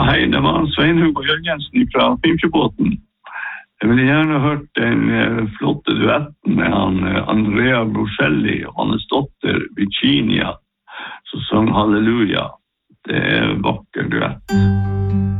Ja, hei, det var Svein-Hugo Jørgensen fra Finnfjordbåten. Jeg ville gjerne hørt den flotte duetten med Andrea Bocelli og hans dotter Virginia, som sang Halleluja. Det vakker duett.